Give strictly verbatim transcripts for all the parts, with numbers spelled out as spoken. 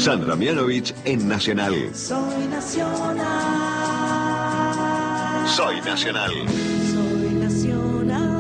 Sandra Mianovich en Nacional. Soy Nacional. Soy Nacional. Soy Nacional.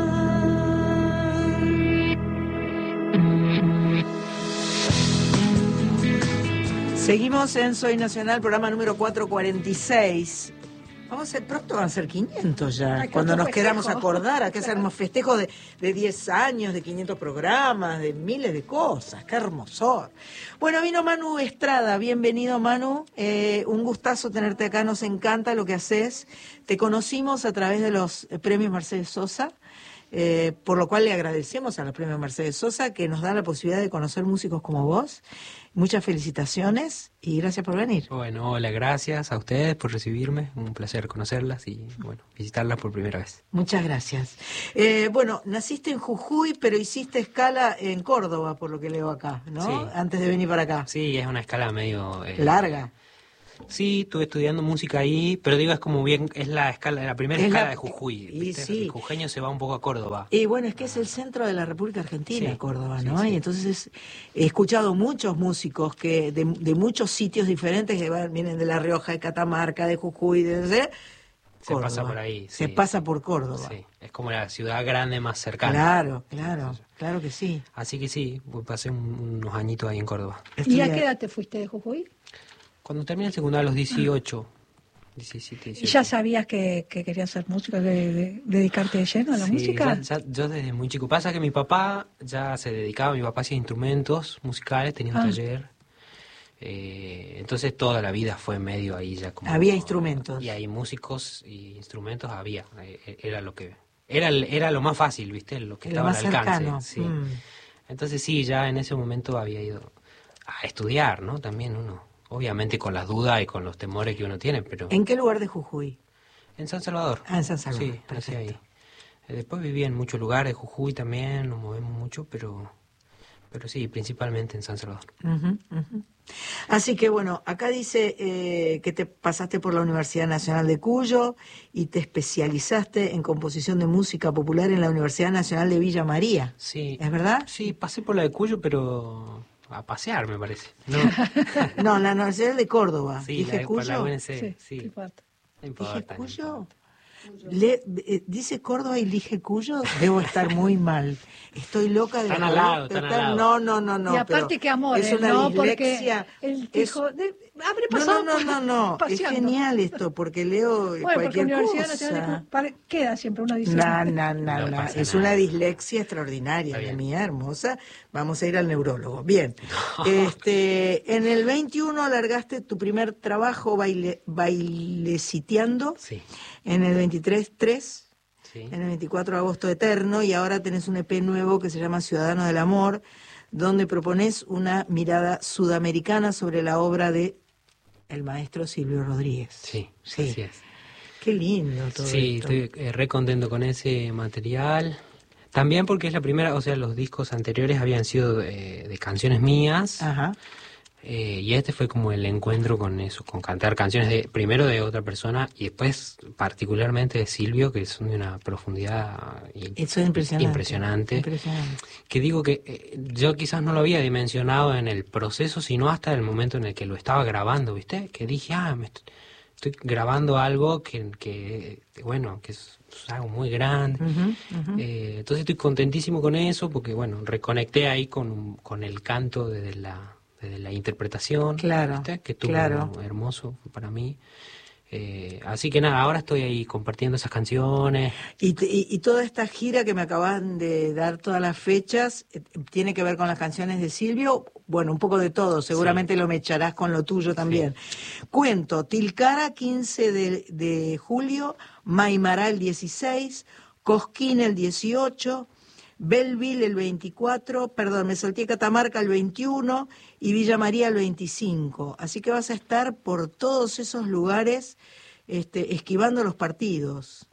Seguimos en Soy Nacional, programa número cuatrocientos cuarenta y seis. Vamos a ser, pronto van a ser quinientos ya. Ay, cuando nos festejo. Queramos acordar, hay que hacer unos festejos de, de diez años, de quinientos programas, de miles de cosas. ¡Qué hermosor! Bueno, vino Manu Estrada. Bienvenido, Manu. Eh, un gustazo tenerte acá. Nos encanta lo que haces. Te conocimos a través de los premios Mercedes Sosa. Eh, por lo cual le agradecemos a los premios Mercedes Sosa que nos da la posibilidad de conocer músicos como vos. Muchas felicitaciones y gracias por venir. Bueno, hola, gracias a ustedes por recibirme, un placer conocerlas y bueno, visitarlas por primera vez. Muchas gracias. Eh, bueno, naciste en Jujuy, pero hiciste escala en Córdoba, por lo que leo acá, ¿no? Sí. Antes de venir para acá. Sí, es una escala medio... Eh, larga. Sí, estuve estudiando música ahí, pero digo, es como bien, es la escala, la primera es escala la, de Jujuy. Y sí. El jujeño se va un poco a Córdoba. Y bueno, es que es el centro de la República Argentina, sí, Córdoba, ¿no? Sí, sí. Y entonces he escuchado muchos músicos que de, de muchos sitios diferentes que van, vienen de La Rioja, de Catamarca, de Jujuy, de no sé, se Córdoba. Pasa por ahí. Se sí, pasa sí. por Córdoba. Sí, es como la ciudad grande más cercana. Claro, claro, sí, sí. Claro que sí. Así que sí, pasé un, unos añitos ahí en Córdoba. ¿Y a qué edad te fuiste de Jujuy? Cuando terminé el secundario a los dieciocho, diecisiete, dieciocho. ¿Y ya sabías que, que querías hacer música, que de, dedicarte de lleno a la sí, música? Ya, ya, yo desde muy chico. Pasa que mi papá ya se dedicaba, mi papá hacía instrumentos musicales, tenía un ah. taller. Eh, entonces toda la vida fue medio ahí ya como... Había instrumentos. Y hay músicos y instrumentos había. Era lo que... Era, era lo más fácil, ¿viste? Lo que lo estaba al alcance. Cercano. Sí. Mm. Entonces sí, ya en ese momento había ido a estudiar, ¿no? También uno... Obviamente con las dudas y con los temores que uno tiene, pero... ¿En qué lugar de Jujuy? En San Salvador. Ah, en San Salvador. Sí, nací ahí. Después viví en muchos lugares, Jujuy también, nos movemos mucho, pero pero sí, principalmente en San Salvador. Uh-huh, uh-huh. Así que bueno, acá dice eh, que te pasaste por la Universidad Nacional de Cuyo y te especializaste en composición de música popular en la Universidad Nacional de Villa María. Sí. ¿Es verdad? Sí, pasé por la de Cuyo, pero... a pasear, me parece. No, no la Universidad de Córdoba. Sí, ¿Dije la, Cuyo? La U N C, sí. sí. No importa, ¿Dije Cuyo? No importa. Le, eh, dice Córdoba y dije Cuyo, debo estar muy mal. Estoy loca de están la al lado, están estar... al lado. No, no, no, no. Y aparte que amor, es una ¿no? dislexia. Porque él dijo, es... de, habré pasado No, no, no, no, no. Es genial esto, porque leo bueno, cualquier porque Universidad cosa. Nacional de... queda siempre una dislexia. No, no, no, no. no. Es nada. Una dislexia extraordinaria, la mía hermosa. Vamos a ir al neurólogo. Bien. No. Este, en el veintiuno largaste tu primer trabajo baile, baileciteando. Sí. En el veintitrés, tres. Sí. En el veinticuatro, Agosto Eterno. Y ahora tenés un E P nuevo que se llama Ciudadano del Amor, donde propones una mirada sudamericana sobre la obra de el maestro Silvio Rodríguez. Sí, sí. Así es. Qué lindo todo sí, esto. Sí, estoy eh, re contento con ese material. También porque es la primera, o sea, los discos anteriores habían sido de, de canciones mías. Ajá. Eh, y este fue como el encuentro con eso, con cantar canciones de primero de otra persona y después particularmente de Silvio, que son de una profundidad eso es impresionante, impresionante, impresionante. Que digo que eh, yo quizás no lo había dimensionado en el proceso, sino hasta el momento en el que lo estaba grabando, ¿viste? Que dije, ah, me estoy, estoy grabando algo que, que bueno, que es, es algo muy grande. Uh-huh, uh-huh. Eh, entonces estoy contentísimo con eso porque, bueno, reconecté ahí con, con el canto desde la... de la interpretación, claro, ¿viste? Que estuvo claro. hermoso para mí. Eh, así que nada, ahora estoy ahí compartiendo esas canciones. Y, y, y toda esta gira que me acaban de dar todas las fechas, eh, ¿tiene que ver con las canciones de Silvio? Bueno, un poco de todo, seguramente sí. Lo mecharás con lo tuyo también. Sí. Cuento, Tilcara quince de, de julio, Maimará el dieciséis, Cosquín el dieciocho, Belleville el veinticuatro, perdón, me salté Catamarca el veintiuno y Villa María el veinticinco. Así que vas a estar por todos esos lugares este, esquivando los partidos.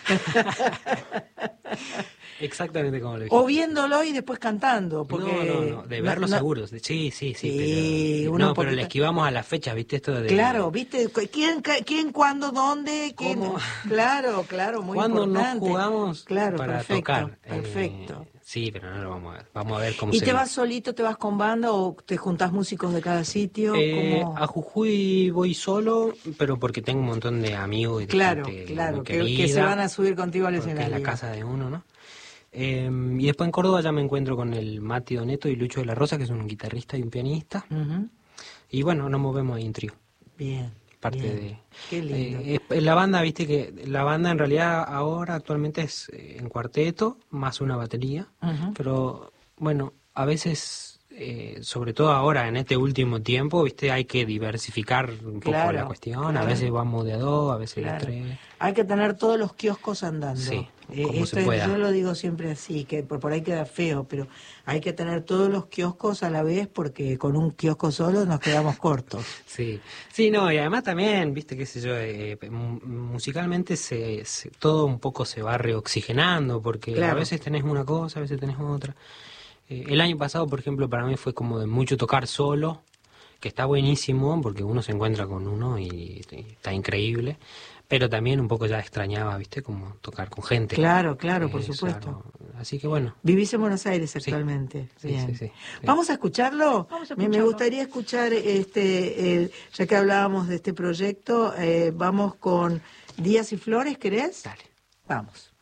Exactamente como lo dijiste. O viéndolo y después cantando. Porque no, no, no, de verlo no, seguro. Sí, sí, sí. sí pero, no, pero le esquivamos a las fechas, ¿viste? Esto de... Claro, ¿viste? ¿Quién, quién cuándo, dónde? Quién... ¿Cómo? Claro, claro, muy ¿Cuándo importante. nos jugamos claro, para perfecto, tocar? Perfecto. Eh, Sí, pero no lo vamos a ver. Vamos a ver cómo ¿Y se te ve. vas solito, te vas con banda o te juntás músicos de cada sitio? Eh, ¿Cómo? a Jujuy voy solo, pero porque tengo un montón de amigos y de Claro, gente claro, muy que, querida, que se van a subir contigo al porque es escenario. la casa de uno, ¿no? Eh, y después en Córdoba ya me encuentro con el Mati Doneto y Lucho de la Rosa, que son un guitarrista y un pianista. Ujú. Y bueno, nos movemos ahí en trío. Bien. Parte bien. de... Qué lindo. Eh, es- la banda, viste que la banda en realidad ahora actualmente es eh, en cuarteto, más una batería. Ujú. Pero bueno, a veces, eh, sobre todo ahora en este último tiempo, viste, hay que diversificar un poco Claro, la cuestión. A claro. veces vamos de a dos, a veces Claro. de tres. Hay que tener todos los kioscos andando. Sí, Eh, como esto se es- pueda. yo lo digo siempre así, que por, por ahí queda feo, pero hay que tener todos los kioscos a la vez porque con un kiosco solo nos quedamos cortos. Sí, sí, no, y además también, viste, qué sé yo, eh, mu- musicalmente se, se- todo un poco se va reoxigenando, porque Claro. a veces tenés una cosa, a veces tenés otra. Eh, el año pasado, por ejemplo, para mí fue como de mucho tocar solo, que está buenísimo, porque uno se encuentra con uno y, y está increíble, pero también un poco ya extrañaba, viste, como tocar con gente. Claro, claro, por Eso, supuesto. así que bueno. Vivís en Buenos Aires Sí. actualmente. Sí, Bien. sí, sí, sí. ¿Vamos a escucharlo? Vamos a Me- Me escucharlo. gustaría escuchar, este, el- ya que hablábamos de este proyecto, eh, vamos con Días y Flores, ¿querés? Dale. Vamos.